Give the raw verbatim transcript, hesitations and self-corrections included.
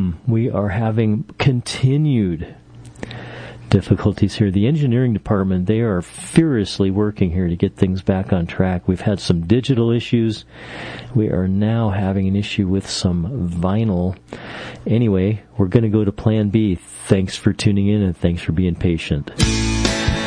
Um, we are having continued difficulties here. The engineering department, they are furiously working here to get things back on track. We've had some digital issues. We are now having an issue with some vinyl. Anyway, we're going to go to Plan B. Thanks for tuning in and thanks for being patient.